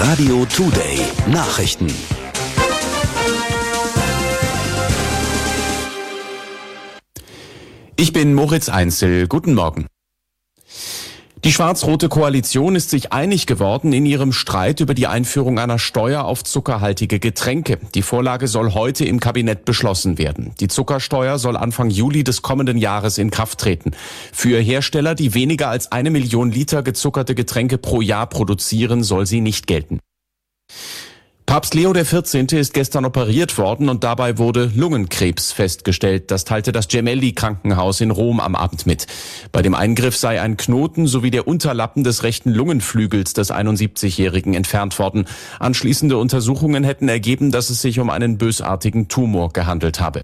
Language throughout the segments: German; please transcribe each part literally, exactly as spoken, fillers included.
Radio Today Nachrichten. Ich bin Moritz Einzel. Guten Morgen. Die schwarz-rote Koalition ist sich einig geworden in ihrem Streit über die Einführung einer Steuer auf zuckerhaltige Getränke. Die Vorlage soll heute im Kabinett beschlossen werden. Die Zuckersteuer soll Anfang Juli des kommenden Jahres in Kraft treten. Für Hersteller, die weniger als eine Million Liter gezuckerte Getränke pro Jahr produzieren, soll sie nicht gelten. Papst Leo der vierzehnte ist gestern operiert worden und dabei wurde Lungenkrebs festgestellt. Das teilte das Gemelli-Krankenhaus in Rom am Abend mit. Bei dem Eingriff sei ein Knoten sowie der Unterlappen des rechten Lungenflügels des einundsiebzigjährigen entfernt worden. Anschließende Untersuchungen hätten ergeben, dass es sich um einen bösartigen Tumor gehandelt habe.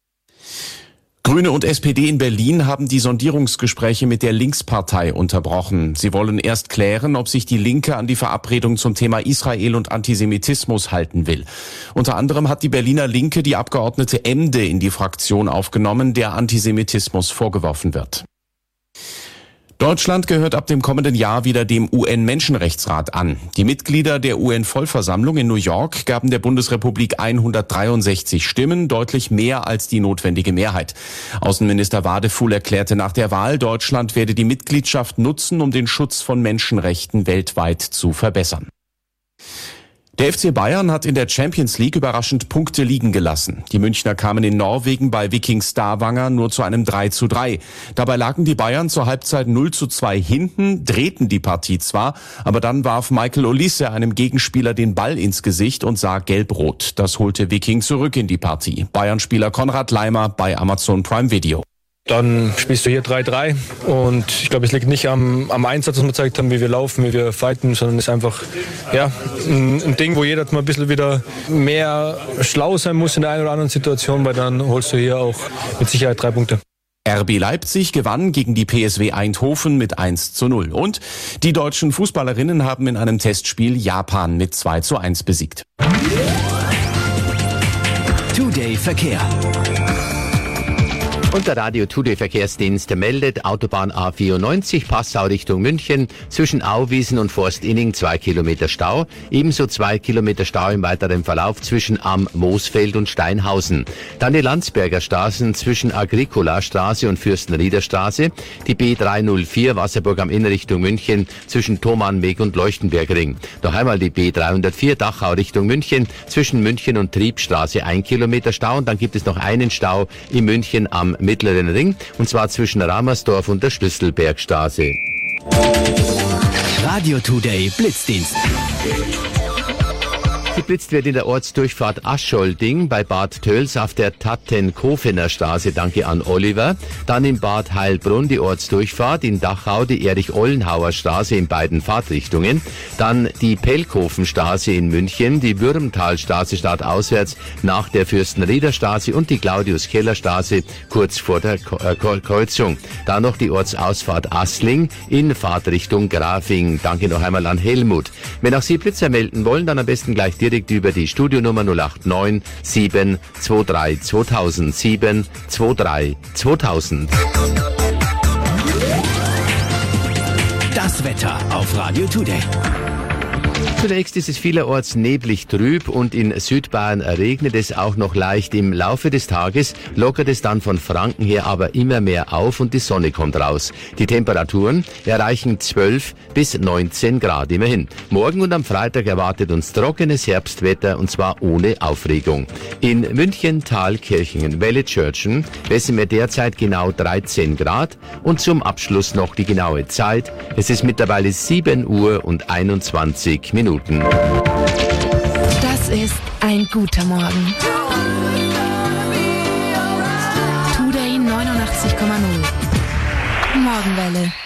Grüne und S P D in Berlin haben die Sondierungsgespräche mit der Linkspartei unterbrochen. Sie wollen erst klären, ob sich die Linke an die Verabredung zum Thema Israel und Antisemitismus halten will. Unter anderem hat die Berliner Linke die Abgeordnete Emde in die Fraktion aufgenommen, der Antisemitismus vorgeworfen wird. Deutschland gehört ab dem kommenden Jahr wieder dem U N-Menschenrechtsrat an. Die Mitglieder der U N-Vollversammlung in New York gaben der Bundesrepublik hundertdreiundsechzig Stimmen, deutlich mehr als die notwendige Mehrheit. Außenminister Wadefuhl erklärte nach der Wahl, Deutschland werde die Mitgliedschaft nutzen, um den Schutz von Menschenrechten weltweit zu verbessern. Der F C Bayern hat in der Champions League überraschend Punkte liegen gelassen. Die Münchner kamen in Norwegen bei Viking Stavanger nur zu einem drei zu drei. Dabei lagen die Bayern zur Halbzeit null zu zwei hinten, drehten die Partie zwar, aber dann warf Michael Olise einem Gegenspieler den Ball ins Gesicht und sah gelb-rot. Das holte Viking zurück in die Partie. Bayern-Spieler Konrad Leimer bei Amazon Prime Video. Dann spielst du hier drei drei und ich glaube, es liegt nicht am, am Einsatz, was wir gezeigt haben, wie wir laufen, wie wir fighten, sondern es ist einfach ja, ein, ein Ding, wo jeder mal ein bisschen wieder mehr schlau sein muss in der einen oder anderen Situation, weil dann holst du hier auch mit Sicherheit drei Punkte. R B Leipzig gewann gegen die P S W Eindhoven mit eins zu null. Und die deutschen Fußballerinnen haben in einem Testspiel Japan mit zwei zu eins besiegt. Today Verkehr. Und der Radio Today Verkehrsdienst meldet Autobahn A vierundneunzig Passau Richtung München zwischen Auwiesen und Forstinning zwei Kilometer Stau, ebenso zwei Kilometer Stau im weiteren Verlauf zwischen Am Moosfeld und Steinhausen. Dann die Landsberger Straßen zwischen Agricola-Straße und Fürstenrieder-Straße, die B dreihundertvier Wasserburg am Inn Richtung München zwischen Thomannweg und Leuchtenbergring. Noch einmal die B dreihundertvier Dachau Richtung München zwischen München und Triebstraße ein Kilometer Stau und dann gibt es noch einen Stau in München am Mittleren Ring, und zwar zwischen Ramersdorf und der Schlüsselbergstraße. Radio Today Blitzdienst. Geblitzt wird in der Ortsdurchfahrt Ascholdding bei Bad Tölz auf der Tatten-Kofener Straße, danke an Oliver. Dann in Bad Heilbrunn die Ortsdurchfahrt, in Dachau die Erich-Ollenhauer Straße in beiden Fahrtrichtungen. Dann die Pellkofenstraße in München, die Würmtalstraße startauswärts nach der Fürstenrieder Straße und die Claudius-Keller-Straße kurz vor der Kreuzung. Dann noch die Ortsausfahrt Assling in Fahrtrichtung Grafing. Danke noch einmal an Helmut. Wenn auch Sie Blitzer melden wollen, dann am besten gleich direkt über die Studionummer null acht neun sieben zwei drei zweitausend sieben zwei drei zweitausend. Das Wetter auf Radio Today. Zunächst ist es vielerorts neblig trüb und in Südbayern regnet es auch noch leicht. Im Laufe des Tages lockert es dann von Franken her aber immer mehr auf und die Sonne kommt raus. Die Temperaturen erreichen zwölf bis neunzehn Grad immerhin. Morgen und am Freitag erwartet uns trockenes Herbstwetter und zwar ohne Aufregung. In München, Thalkirchen, Wellitschörchen messen wir derzeit genau dreizehn Grad und zum Abschluss noch die genaue Zeit. Es ist mittlerweile sieben Uhr und einundzwanzig Minuten. Das ist ein guter Morgen. Today neunundachtzig Komma null. Morgenwelle.